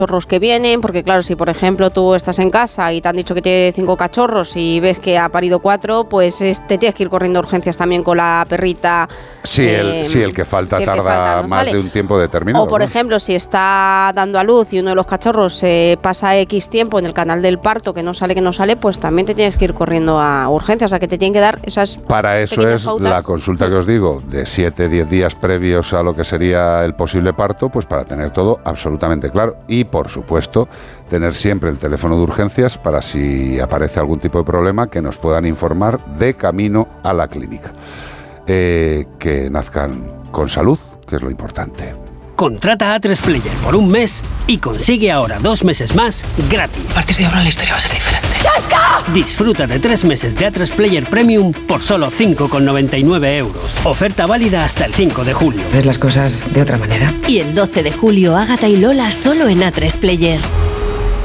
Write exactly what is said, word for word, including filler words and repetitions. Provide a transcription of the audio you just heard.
cachorros que vienen, porque claro, si por ejemplo tú estás en casa y te han dicho que tiene cinco cachorros y ves que ha parido cuatro, pues es, te tienes que ir corriendo a urgencias también con la perrita. Sí, eh, el, sí, el que falta si tarda que falta, no más sale. de un tiempo determinado. O por ¿no? ejemplo, si está dando a luz y uno de los cachorros eh, pasa X tiempo en el canal del parto, que no sale, que no sale, pues también te tienes que ir corriendo a urgencias, o sea que te tienen que dar esas Para eso es pautas. La consulta que os digo, de siete a diez días previos a lo que sería el posible parto, pues para tener todo absolutamente claro. Y por supuesto, tener siempre el teléfono de urgencias para si aparece algún tipo de problema que nos puedan informar de camino a la clínica. Eh, que nazcan con salud, que es lo importante. Contrata a A tres Player por un mes y consigue ahora dos meses más gratis. A partir de ahora la historia va a ser diferente. ¡Chasca! Disfruta de tres meses de A tres Player Premium por solo cinco con noventa y nueve euros. Oferta válida hasta el cinco de julio. ¿Ves las cosas de otra manera? Y el doce de julio, Ágata y Lola solo en A tres Player.